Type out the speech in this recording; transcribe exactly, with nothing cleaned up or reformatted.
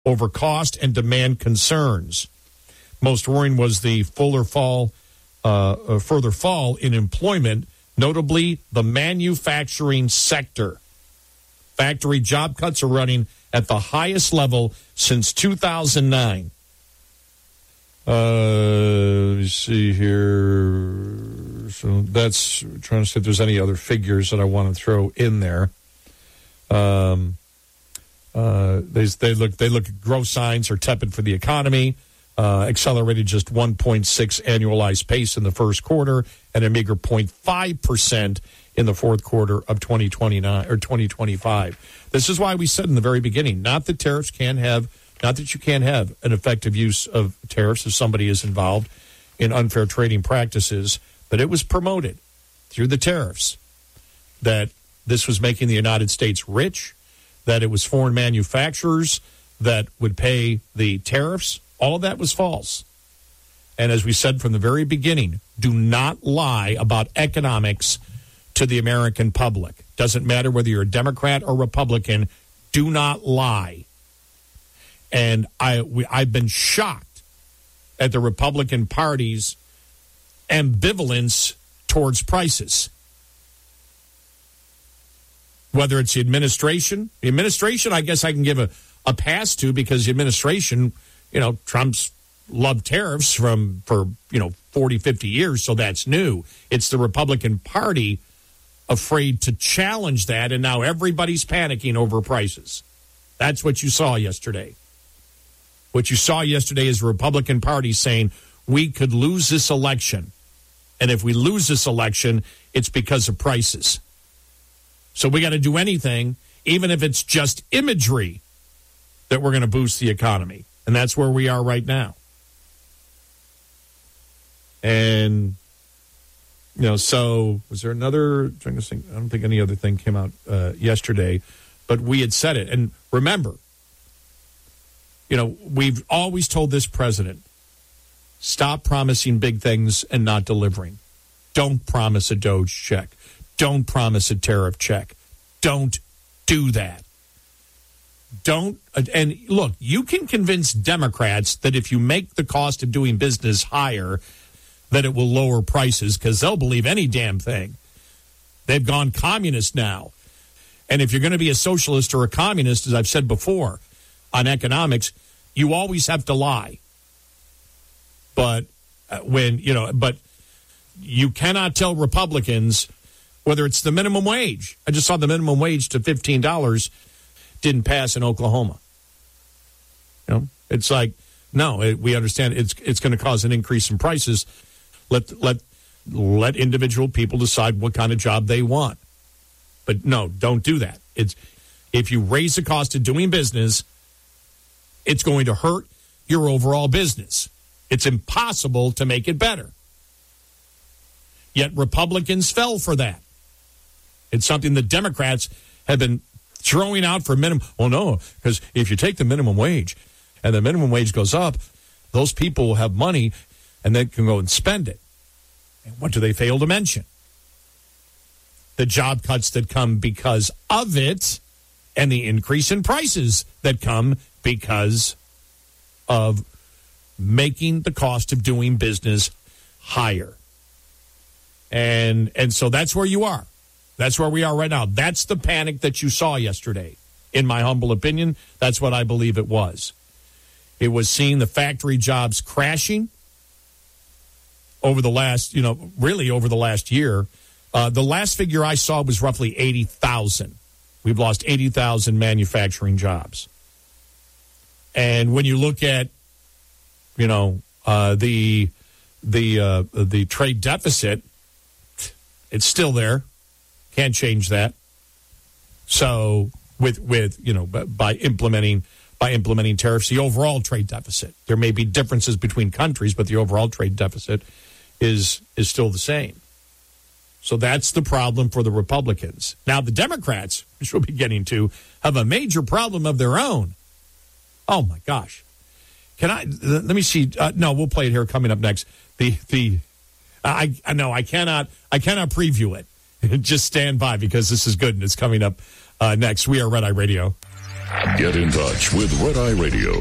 over cost and demand concerns. Most worrying was the fuller fall, uh, further fall in employment, notably the manufacturing sector. Factory job cuts are running at the highest level since two thousand nine. Uh, let me see here. So that's trying to see if there's any other figures that I want to throw in there. Um, uh, they they look they look at growth signs are tepid for the economy. Uh, accelerated just one point six annualized pace in the first quarter and a meager zero point five percent in the fourth quarter of twenty twenty-nine or twenty twenty-five. This is why we said in the very beginning, not that tariffs can have, not that you can't have an effective use of tariffs if somebody is involved in unfair trading practices, but it was promoted through the tariffs that this was making the United States rich, that it was foreign manufacturers that would pay the tariffs. All of that was false. And as we said from the very beginning, do not lie about economics to the American public. Doesn't matter whether you're a Democrat or Republican, do not lie. And I, we, I've been shocked at the Republican Party's ambivalence towards prices. Whether it's the administration, the administration, I guess I can give a, a pass to because the administration, you know, Trump's loved tariffs from for, you know, forty, fifty years, so that's new. It's the Republican Party afraid to challenge that, and now everybody's panicking over prices. That's what you saw yesterday. What you saw yesterday is the Republican Party saying, we could lose this election, and if we lose this election, it's because of prices. So we got to do anything, even if it's just imagery, that we're going to boost the economy. And that's where we are right now. And, you know, so was there another, I'm trying to think, I don't think any other thing came out uh, yesterday, but we had said it. And remember, you know, we've always told this president, stop promising big things and not delivering. Don't promise a Doge check. Don't promise a tariff check. Don't do that. Don't, and look, you can convince Democrats that if you make the cost of doing business higher, that it will lower prices because they'll believe any damn thing. They've gone communist now. And if you're going to be a socialist or a communist, as I've said before, on economics, you always have to lie. But when, you know, but you cannot tell Republicans whether it's the minimum wage. I just saw the minimum wage to fifteen dollars didn't pass in Oklahoma. You know, it's like, no, it, we understand it's it's going to cause an increase in prices. Let let let individual people decide what kind of job they want. But no, don't do that. It's if you raise the cost of doing business, it's going to hurt your overall business. It's impossible to make it better. Yet Republicans fell for that. It's something the Democrats have been throwing out for minimum. Well, no, because if you take the minimum wage and the minimum wage goes up, those people will have money and they can go and spend it. And what do they fail to mention? The job cuts that come because of it and the increase in prices that come because of making the cost of doing business higher. And and so that's where you are. That's where we are right now. That's the panic that you saw yesterday. In my humble opinion, that's what I believe it was. It was seeing the factory jobs crashing over the last, you know, really over the last year. Uh, the last figure I saw was roughly eighty thousand. We've lost eighty thousand manufacturing jobs. And when you look at, you know, uh, the the uh, the trade deficit, it's still there. Can't change that. So with with you know by implementing by implementing tariffs, the overall trade deficit, there may be differences between countries, but the overall trade deficit is is still the same. So that's the problem for the Republicans. Now the Democrats, which we'll be getting to, have a major problem of their own. Oh my gosh! Can I let me see? Uh, no, we'll play it here coming up next. The the I I know I cannot I cannot preview it. Just stand by because this is good and it's coming up uh, next. We are Red Eye Radio. Get in touch with Red Eye Radio.